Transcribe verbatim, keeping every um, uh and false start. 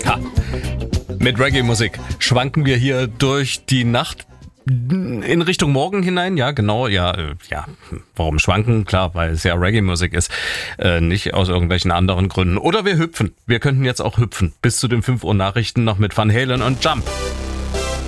Ha. Mit Reggae-Musik schwanken wir hier durch die Nacht in Richtung Morgen hinein. Ja, genau, ja, äh, ja. Warum schwanken? Klar, weil es ja Reggae-Musik ist, äh, nicht aus irgendwelchen anderen Gründen. Oder wir hüpfen. Wir könnten jetzt auch hüpfen. Bis zu den fünf Uhr Nachrichten noch mit Van Halen und Jump.